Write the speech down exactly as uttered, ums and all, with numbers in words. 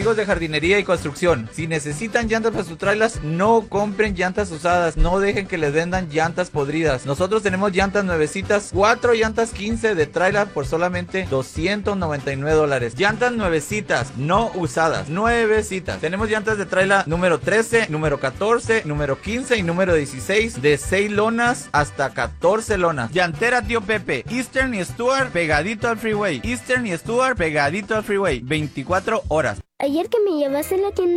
Amigos de jardinería y construcción, si necesitan llantas para sus trailers, no compren llantas usadas, no dejen que les vendan llantas podridas. Nosotros tenemos llantas nuevecitas, cuatro llantas quince de trailer por solamente doscientos noventa y nueve dólares. Llantas nuevecitas, no usadas, nuevecitas. Tenemos llantas de trailer número trece, número catorce, número quince y número dieciséis, de seis lonas hasta catorce lonas. Llantera Tío Pepe, Eastern y Stuart pegadito al freeway. Eastern y Stuart pegadito al freeway, veinticuatro horas. Ayer que me llevaste a la tienda